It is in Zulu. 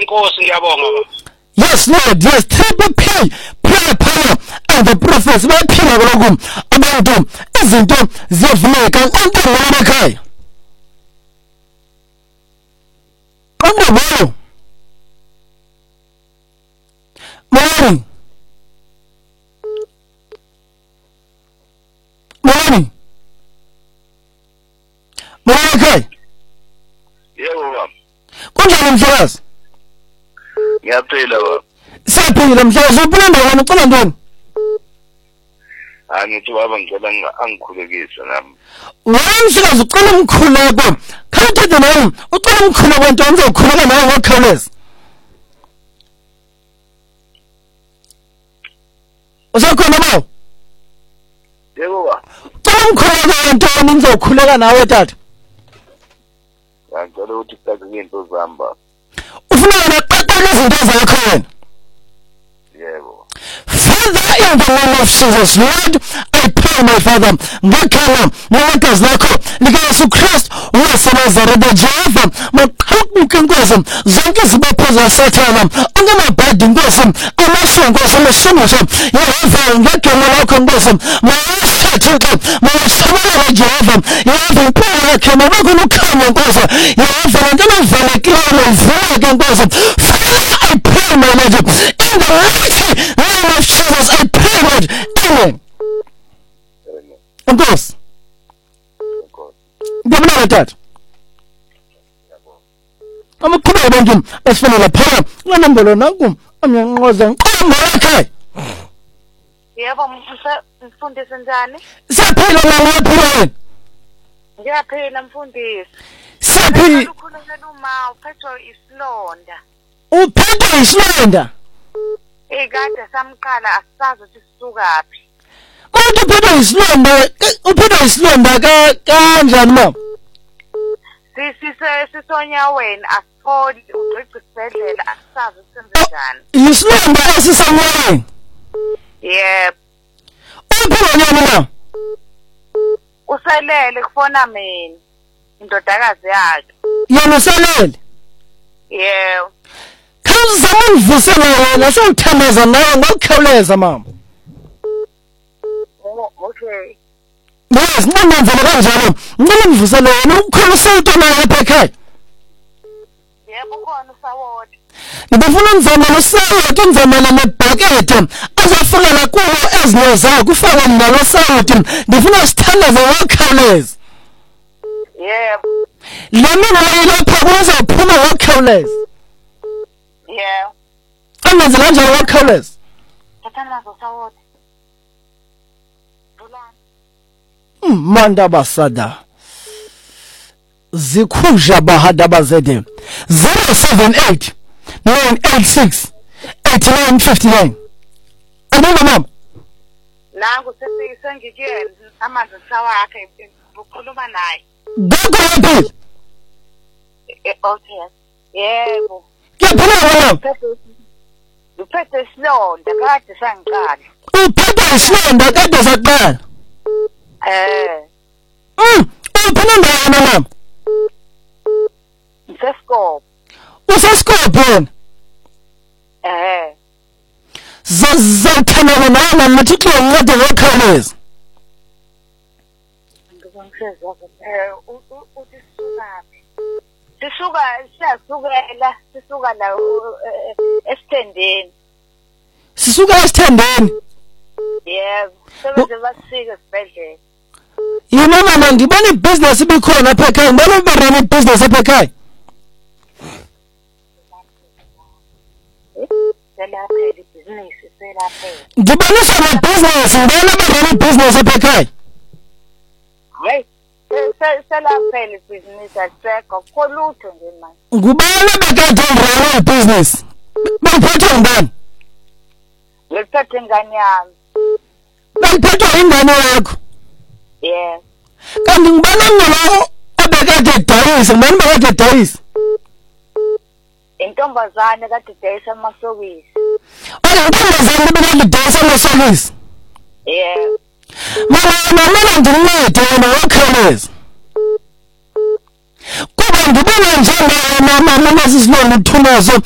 Inkosi ngiyabonga. Yes Lord, yes, triple P, prayer power and the prophets baphila lokho abantu izinto ziyavuleka uNkulunkulu ekhaya. Qonqo Morning. Okay. Yebo baba. Kunjani mhlakazi? Ngiyaphila baba. Siyaphila mhlakazi, uphila ndawona ucela ntoni? Ngithi baba ngicela angikhulekise nami. Wamhlakazi ucela umkhuleko. Khathathe nawe, ucela umkhuleko nto uzokhuleka nawe ngokukhawuleza. Usakhona bawo? Yebo baba. Ucela umkhuleko nto nizokhuleka nawe tata. Ngicela ukuthi sithathe into zami baba. Ufuna naqaqala izinto zakho wena. Yebo. Father, in the name of Jesus, Lord, I pray, my Father, ngakhala ngakazi lakho likaYesu Kristu waseNazaretha Jehova, maqhamuke Nkosi zonke izibopho zaSathana, onke amabhadi Nkosi, amasho Nkosi, amashumisho Yehova, ngegama lakho Nkosi, mawashatheke, mawashabalala Jehova, Yehova impilo yakhe mabakho ukukhanya Nkosi, Yehova ngento evalekileyo ivuleke Nkosi. Father, I pray, my Lord, in the mighty name of Jesus, I pray, Lord, amen. Of course. Ngiyabona tata. Amakhulu abantu esifana lapha nganombolo nakum amyanqoza ngiqamba ekhaya. Yebo mfundisi njani? Siyaphila lapha wena. Ngiyaphila mfundisi. Siyaphila. Ukhulumela uma uphethwe isilonda. Uphethwe isilonda? Kade samqala asisazi ukuthi sisukaphi. Kodwa uphethwe isilonda kanjani mama? Sisonyaweni asitholi ugcigci isibhedlela asisazi ukuthi senze njani. Isilonda esisonyaweni? Yebo. Uphethwe mama? Uselele kufona mina indodakazi yakhe. Yena uselele? Yebo. Khawuzama uvusela wena sewuthandaza nawe ngokukhawuleza mama. Okay. Yes, nginomvela kanjalo. Ngicela uvusele wena ukhona usawutona lapha ekhaya. Yebo khona usawona. Ngifuna umzamela usawuthi umzamela nebhakede azofakela kuwo ezinye zakho ufake nalo sawuthi ngifuna sithandaze ngokukhawuleza. Yebo. Lemina lapha kuzophuma ngokukhawuleza. Yeah. Amenze kanjalo ngokukhawuleza. Thathana usawona. Manda basada zikhunja bahada bazede 078 986 8959. Abona mama Nangu sengikuyena amanzi sawakhe ukhuluma naye. Ngakho laphi? Okay. Yebo. Kuyaphila wena. Uphethe isilonda kade sangiqala. Uphethe isilonda kade saqala. Uphina ndawo mama. Sesko. Useskopho. Zazathana nana nathi xa uncede ngokukhawuleza. Uthi sisuka la esithendeni. Sisuka esithendeni. Yebo, sebenze basika esibhedlela. Yena mama ngibona ibusiness ibikhona apha ekhaya, ngibona uberana ibusiness apha ekhaya. Selaphela ibhizinisi selaphela. Ngibonisa ngebusiness, ngibona uberana ibusiness apha ekhaya. Hey, selaphela ibhizinisi asekho kolutho nje manje. Ngubona bekade uberana ibusiness. Bangiphethe ngani? Ngiphethe ingane yami. Bangiphethe ingane yakho. Yes. Kanti ngibona ngalo abekade edayisa, ngibona bekade edayisa. Intombazane kade idayisa amasokisi. Intombazane bekade edayisa amasokisi. Yes. Mama ndincede wena ngokukhawuleza. Kuba ngibona njengaye mama masisilonda ithunazo